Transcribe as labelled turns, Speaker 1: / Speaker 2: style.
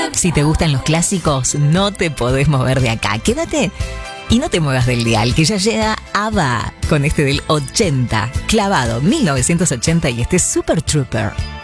Speaker 1: Si te gustan los clásicos, no te podés mover de acá. Quédate y no te muevas del dial, que ya llega ABBA con este del 80, clavado 1980 y este Super Trooper.